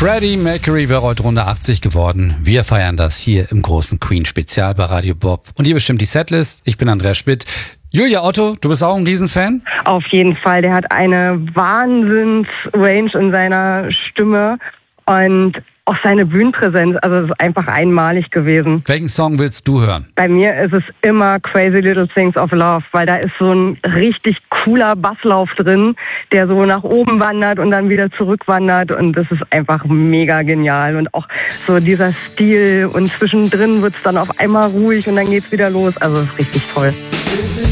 Freddie Mercury wäre heute Runde 80 geworden. Wir feiern das hier im großen Queen-Spezial bei Radio Bob. Und ihr bestimmt die Setlist. Ich bin Andreas Schmidt. Julia Otto, du bist auch ein Riesenfan? Auf jeden Fall. Der hat eine Wahnsinns-Range in seiner Stimme und auch seine Bühnenpräsenz. Also es ist einfach einmalig gewesen. Welchen Song willst du hören? Bei mir ist es immer Crazy Little Things of Love, weil da ist so ein richtig cooler Basslauf drin, der so nach oben wandert und dann wieder zurückwandert und das ist einfach mega genial. Und auch so dieser Stil und zwischendrin wird es dann auf einmal ruhig und dann geht's wieder los. Also es ist richtig toll.